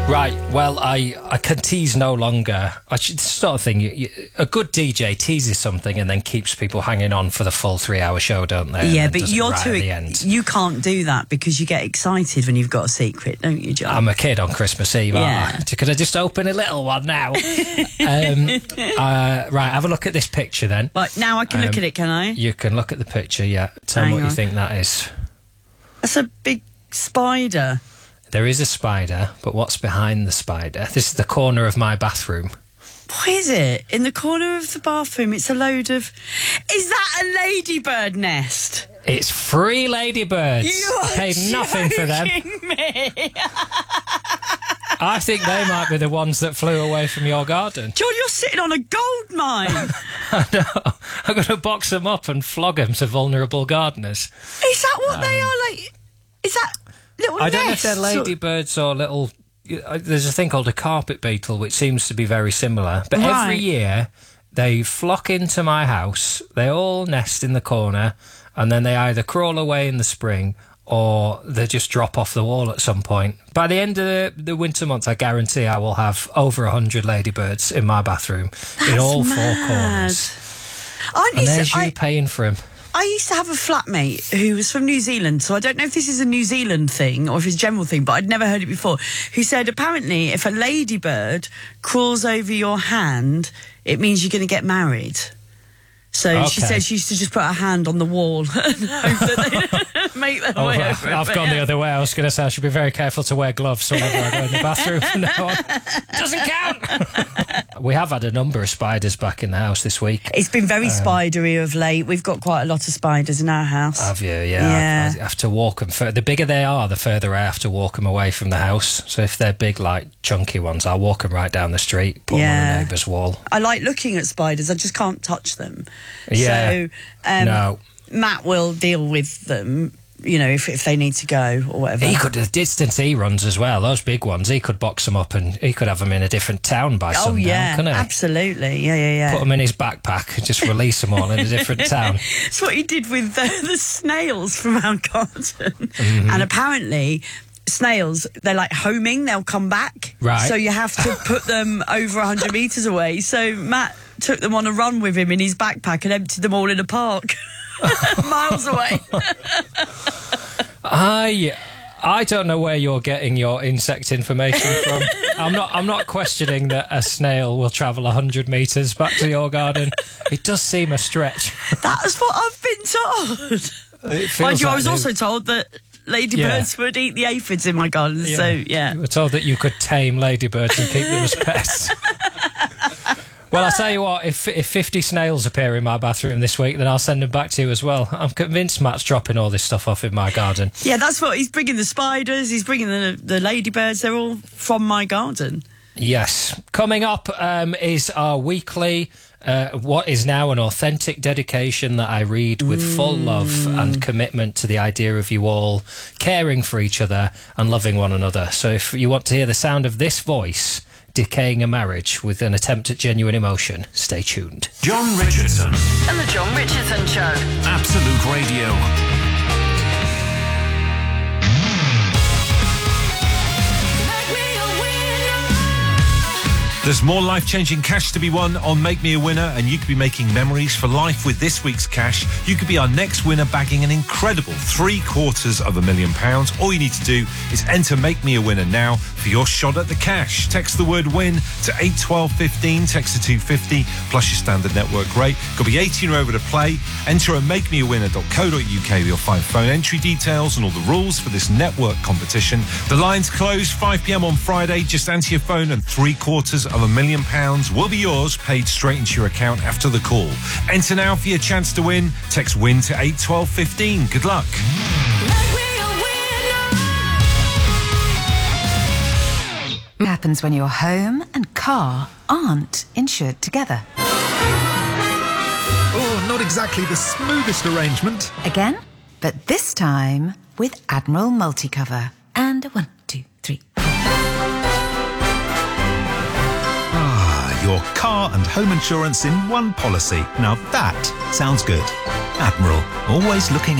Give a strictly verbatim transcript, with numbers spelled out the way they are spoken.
Right, well, I, I can tease no longer. I should, sort of thing, you, you, a good D J teases something and then keeps people hanging on for the full three-hour show, don't they? Yeah, but you're right too... at the end. You can't do that because you get excited when you've got a secret, don't you, John? I'm a kid on Christmas Eve, Yeah. aren't I? Could I just open a little one now? um, uh, right, have a look at this picture then. Right, now I can Um, look at it, can I? You can look at the picture, yeah. Tell Hang me what on. you think that is. That's a big spider. There is a spider, but what's behind the spider? This is the corner of my bathroom. What is it? In the corner of the bathroom, it's a load of... Is that a ladybird nest? It's free ladybirds. You're I paid nothing for them. joking me. I think they might be the ones that flew away from your garden. John, you're sitting on a gold mine. I know. I'm going to box them up and flog them to vulnerable gardeners. Is that what they are like? Is that little I don't know if nests? they're ladybirds or little... There's a thing called a carpet beetle, which seems to be very similar. But Right. every year, they flock into my house. They all nest in the corner, and then they either crawl away in the spring or they just drop off the wall at some point. By the end of the, the winter months, I guarantee I will have over a hundred ladybirds in my bathroom in That's all four mad. corners. I And used to- there's you I- paying for them. I used to have a flatmate who was from New Zealand, so I don't know if this is a New Zealand thing or if it's a general thing, but I'd never heard it before, who said apparently if a ladybird crawls over your hand, it means you're going to get married. So she Okay. said she used to just put her hand on the wall and hope that they make their Oh, way I've over it. I've But gone yeah. the other way. I was going to say I should be very careful to wear gloves whenever I go in the bathroom from now on. Doesn't count. We have had a number of spiders back in the house this week. It's been very spidery of late. We've got quite a lot of spiders in our house. Have you? Yeah. Yeah. I, I have to walk them. Fur- the bigger they are, the further I have to walk them away from the house. So if they're big, like chunky ones, I'll walk them right down the street, put them on Yeah. the neighbour's wall. I like looking at spiders. I just can't touch them. Yeah. So um, No. Matt will deal with them, you know, if, if they need to go or whatever. He could, the distance he runs as well, those big ones, he could box them up and he could have them in a different town by oh, sundown, yeah, couldn't he? absolutely. Yeah, yeah, yeah. Put them in his backpack and just release them all in a different town. That's what he did with the, the snails from our garden. Mm-hmm. And apparently... snails, they're like homing, they'll come back. Right. So you have to put them over one hundred metres away. So Matt took them on a run with him in his backpack and emptied them all in a park. Miles away. I I don't know where you're getting your insect information from. I'm not I'm not questioning that a snail will travel one hundred metres back to your garden. It does seem a stretch. That's what I've been told. It feels Mind you, I like was they- also told that ladybirds would eat the aphids in my garden. So, yeah. You were told that you could tame ladybirds and keep them as pets. Well, I'll tell you what, if if fifty snails appear in my bathroom this week, then I'll send them back to you as well. I'm convinced Matt's dropping all this stuff off in my garden. Yeah, that's what he's bringing, the spiders, he's bringing the, the ladybirds. They're all from my garden. Yes. Coming up um, is our weekly, uh, what is now an authentic dedication that I read with full love and commitment to the idea of you all caring for each other and loving one another. So if you want to hear the sound of this voice decaying a marriage with an attempt at genuine emotion, stay tuned. John Richardson, And the John Richardson Show. Absolute Radio. There's more life-changing cash to be won on Make Me a Winner, and you could be making memories for life with this week's cash. You could be our next winner, bagging an incredible three quarters of a million pounds. All you need to do is enter Make Me a Winner now for your shot at the cash. Text the word WIN to eight twelve fifteen, text to two fifty, plus your standard network rate. Got to be eighteen or over to play. Enter at make me a winner dot co dot uk where you'll find phone entry details and all the rules for this network competition. The lines close five p m on Friday. Just answer your phone and three quarters of a million pounds will be yours, paid straight into your account after the call. Enter now for your chance to win. Text WIN to eight twelve fifteen. Good luck. What happens when your home and car aren't insured together? Oh, not exactly the smoothest arrangement. Again, but this time with Admiral Multicover. And a one, two, three. Ah, your car and home insurance in one policy. Now that sounds good. Admiral, always looking